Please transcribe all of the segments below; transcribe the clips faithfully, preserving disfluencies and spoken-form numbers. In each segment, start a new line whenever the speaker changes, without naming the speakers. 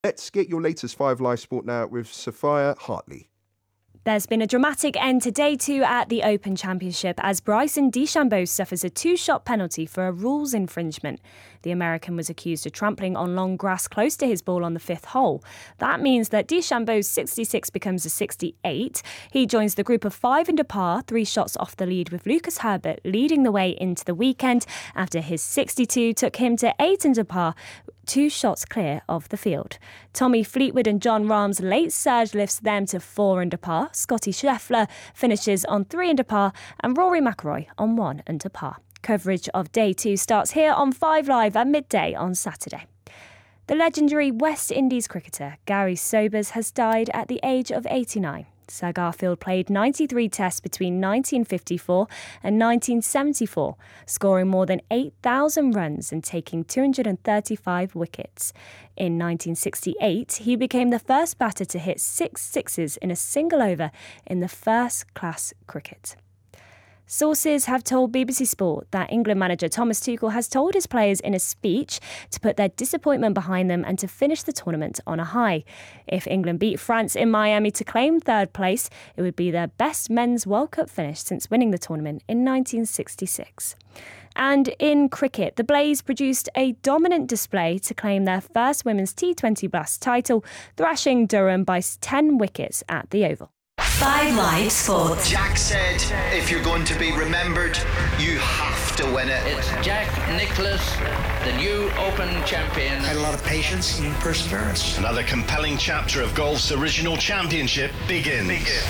Let's get your latest Five Live Sport now with Sophia Hartley.
There's been a dramatic end to day two at the Open Championship as Bryson DeChambeau suffers a two-shot penalty for a rules infringement. The American was accused of trampling on long grass close to his ball on the fifth hole. That means that DeChambeau's sixty-six becomes a sixty-eight. He joins the group of five under par, three shots off the lead, with Lucas Herbert leading the way into the weekend after his sixty-two took him to eight under par, two shots clear of the field. Tommy Fleetwood and Jon Rahm's late surge lifts them to four under par. Scotty Scheffler finishes on three under par and Rory McIlroy on one under par. Coverage of day two starts here on Five Live at midday on Saturday. The legendary West Indies cricketer Gary Sobers has died at the age of eighty-nine. Sir Garfield played ninety-three tests between nineteen fifty-four and nineteen seventy-four, scoring more than eight thousand runs and taking two hundred thirty-five wickets. In nineteen sixty-eight, he became the first batter to hit six sixes in a single over in the first-class cricket. Sources have told B B C Sport that England manager Thomas Tuchel has told his players in a speech to put their disappointment behind them and to finish the tournament on a high. If England beat France in Miami to claim third place, it would be their best men's World Cup finish since winning the tournament in nineteen sixty-six. And in cricket, the Blaze produced a dominant display to claim their first women's T twenty Blast title, thrashing Durham by ten wickets at the Oval.
Five Live Sport.
Jack said, if you're going to be remembered, you have to win it.
It's Jack Nicklaus, the new Open champion.
Had a lot of patience and perseverance.
Another compelling chapter of golf's original championship begins. Begin.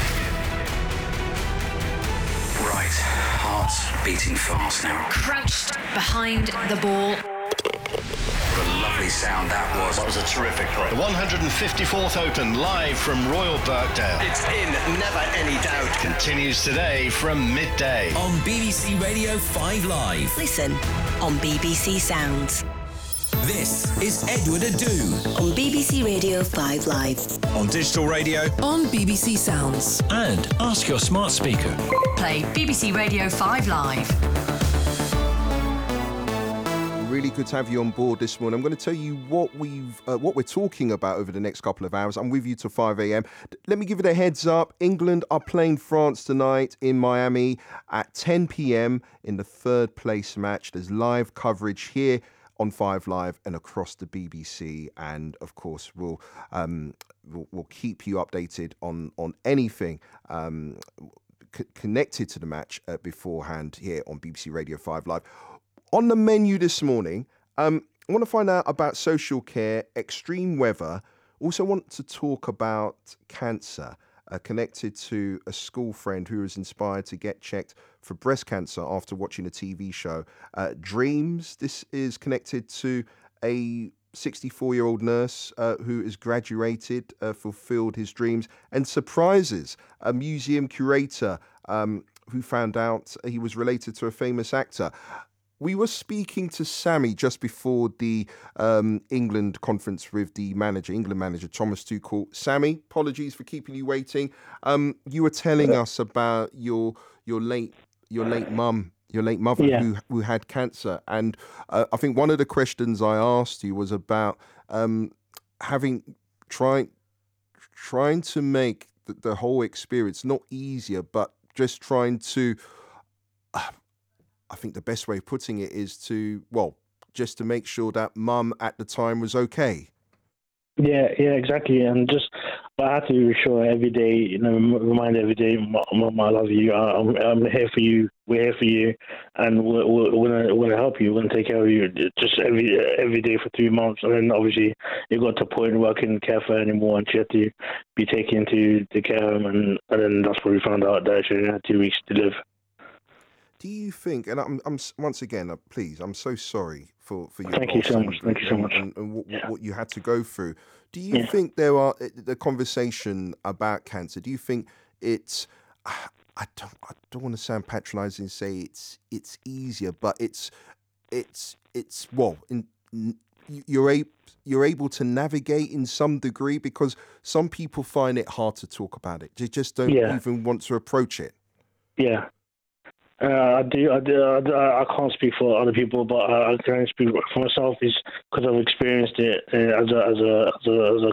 Right, heart's beating fast now.
Crouched behind the ball.
What a lovely sound that was.
That was a terrific play. The one hundred fifty-fourth Open, live from Royal Birkdale.
It's in, never any doubt.
Continues today from midday.
On B B C Radio five Live.
Listen on B B C Sounds.
This is Edward Adu.
On B B C Radio five Live.
On digital radio.
On B B C Sounds.
And ask your smart speaker.
Play B B C Radio five Live.
Really good to have you on board this morning. I'm going to tell you what we've, uh, what we're talking about over the next couple of hours. I'm with you till five a.m. Let me give you the heads up. England are playing France tonight in Miami at ten p.m. in the third place match. There's live coverage here on Five Live and across the B B C, and of course we'll um, we'll, we'll keep you updated on on anything um, c- connected to the match uh, beforehand here on B B C Radio Five Live. On the menu this morning, um, I want to find out about social care, extreme weather. Also want to talk about cancer, uh, connected to a school friend who was inspired to get checked for breast cancer after watching a T V show. Uh, dreams, this is connected to a sixty-four-year-old nurse uh, who has graduated, uh, fulfilled his dreams. And surprises, a museum curator um, who found out he was related to a famous actor. We were speaking to Sammy just before the um, England conference with the manager, England manager, Thomas Tuchel. Sammy, apologies for keeping you waiting. Um, you were telling us about your your late your late mum, your late mother yeah. who who had cancer, and uh, I think one of the questions I asked you was about um, having trying trying to make the, the whole experience not easier, but just trying to. Uh, I think the best way of putting it is to, well, just to make sure that mum at the time was okay.
Yeah, yeah, exactly. And just, I had to reassure every day, you know, remind every day, Mum, I love you. I'm, I'm here for you. We're here for you. And we're, we're, we're going to help you. We're going to take care of you just every every day for three months. And then obviously it got to a point where I couldn't care for her anymore and she had to be taken to the care home. And, and then that's where we found out that she had two weeks to live.
Do you think, and I'm, I'm once again, uh, please, I'm so sorry for, for your
Thank you so much. Thank you so much.
And, and what, yeah. what you had to go through. Do you
yeah.
think there are the conversation about cancer? Do you think it's? I don't. I don't want to sound patronising and say it's it's easier, but it's it's it's well, in, you're able you're able to navigate in some degree because some people find it hard to talk about it. They just don't
yeah.
even want to approach it.
Yeah. Uh, I do. I do. I, do, I can't speak for other people, but I, I can speak for myself. Is because I've experienced it uh, as a as a as a, as a